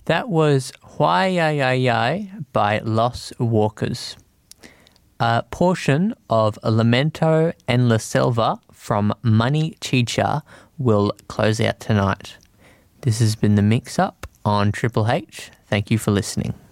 That was Why Ya Ya Ya by Los Walkers. A portion of Lamento en la Selva from Money Chicha will close out tonight. This has been The Mix Up on Triple H. Thank you for listening.